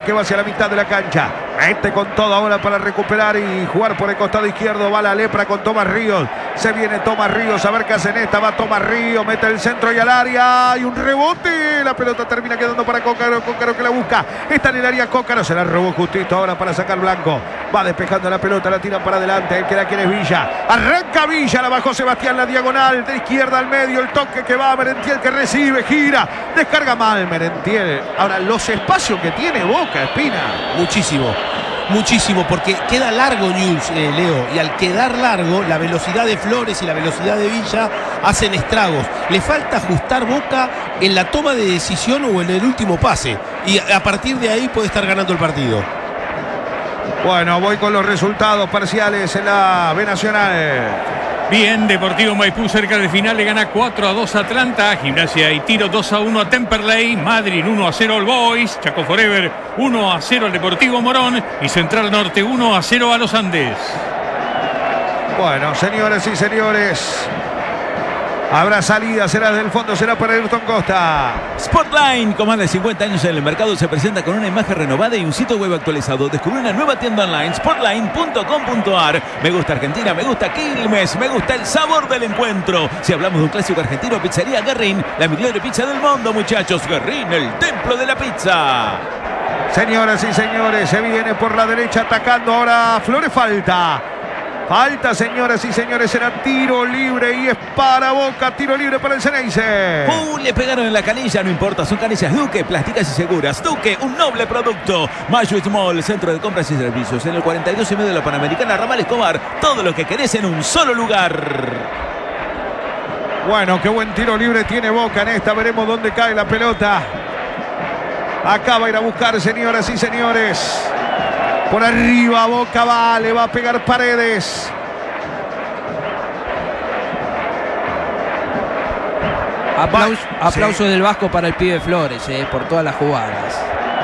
que va hacia la mitad de la cancha. Mete con todo ahora para recuperar y jugar por el costado izquierdo. Va la lepra con Tomás Ríos. Se viene Tomás Ríos. A ver qué hace en esta. Va Tomás Ríos. Mete el centro y al área. Y un rebote. La pelota termina quedando para Cócaro. Cócaro que la busca. Está en el área Cócaro. Se la robó justito ahora para sacar Blanco. Va despejando la pelota. La tiran para adelante. El que la quiere es Villa. Arranca Villa. La bajó Sebastián. La diagonal. De izquierda al medio. El toque que va. Merentiel que recibe. Gira. Descarga mal Merentiel. Ahora los espacios que tiene Boca, Espina. Muchísimo, porque queda largo Newell's, Leo, y al quedar largo, la velocidad de Flores y la velocidad de Villa hacen estragos. Le falta ajustar Boca en la toma de decisión o en el último pase, y a partir de ahí puede estar ganando el partido. Bueno, voy con los resultados parciales en la B Nacional. Bien, Deportivo Maipú cerca del final le gana 4-2 a Atlanta, Gimnasia y Tiro 2-1 a Temperley, Madrid 1-0 All Boys, Chaco Forever 1-0 al Deportivo Morón y Central Norte 1-0 a Los Andes. Bueno, señoras y señores, habrá salida, será desde el fondo, será para Ayrton Costa. Sportline, con más de 50 años en el mercado, se presenta con una imagen renovada y un sitio web actualizado. Descubre una nueva tienda online, sportline.com.ar. Me gusta Argentina, me gusta Quilmes, me gusta el sabor del encuentro. Si hablamos de un clásico argentino, Pizzería Guerrín, la mejor pizza del mundo, muchachos. Guerrín, el templo de la pizza. Señoras y señores, se viene por la derecha atacando ahora Flores. Falta, señoras y señores, será tiro libre y es para Boca, tiro libre para el Ceneice. Le pegaron en la canilla, no importa, son canillas Duque, plásticas y seguras. Duque, un noble producto. Mayo Small, centro de compras y servicios, en el 42 y medio de la Panamericana, Ramal Escobar. Todo lo que querés en un solo lugar. Bueno, qué buen tiro libre tiene Boca en esta, veremos dónde cae la pelota. Acaba de ir a buscar, señoras y señores. Por arriba Boca va, le va a pegar Paredes. Aplauso del Vasco para el pibe Flores, por todas las jugadas.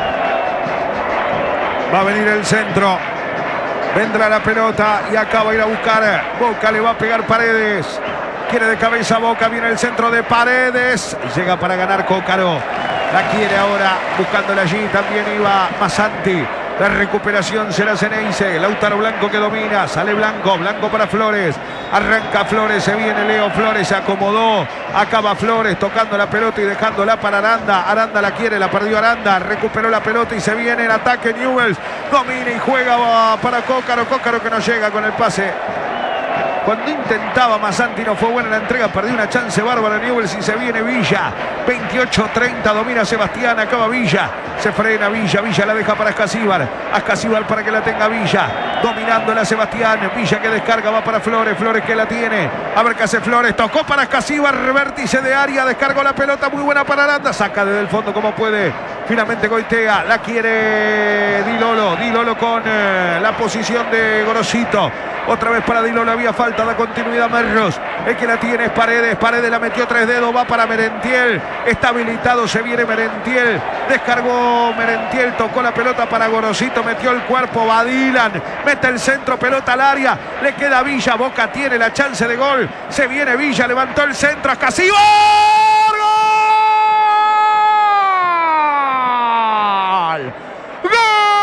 Va a venir el centro. Vendrá la pelota y acaba de ir a buscar. Boca le va a pegar Paredes. Quiere de cabeza Boca, viene el centro de Paredes. Llega para ganar Cócaro. La quiere ahora, buscándola allí. También iba Masanti. La recuperación será Ceneice. Lautaro Blanco que domina. Sale Blanco. Blanco para Flores. Arranca Flores. Se viene Leo Flores. Se acomodó. Acaba Flores tocando la pelota y dejándola para Aranda. Aranda la quiere. La perdió Aranda. Recuperó la pelota y se viene el ataque. Newell's domina y juega para Cócaro. Cócaro que no llega con el pase. Cuando intentaba Masanti no fue buena la entrega, perdió una chance bárbara Newell's y se viene Villa. 28-30, domina Sebastián, acaba Villa. Se frena Villa, Villa la deja para Ascasíbar. Ascasíbar para que la tenga Villa. Dominándola Sebastián, Villa que descarga, va para Flores. Flores que la tiene. A ver qué hace Flores, tocó para Ascasíbar, vértice de área, descargó la pelota, muy buena para Aranda. Saca desde el fondo como puede. Finalmente Goitea, la quiere Di Lolo con la posición de Gorosito. Otra vez para Di Lolo, había falta, da continuidad Merlos. El que la tiene es Paredes. Paredes la metió 3 dedos, va para Merentiel. Está habilitado, se viene Merentiel. Descargó Merentiel, tocó la pelota para Gorosito, metió el cuerpo, va Dylan. Mete el centro, pelota al área. Le queda Villa, Boca tiene la chance de gol. Se viene Villa, levantó el centro, Ascasíbar.